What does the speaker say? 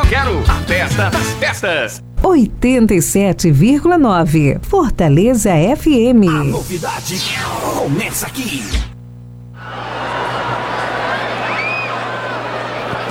quero a festa das festas. 87,9 Fortaleza FM. A novidade começa aqui.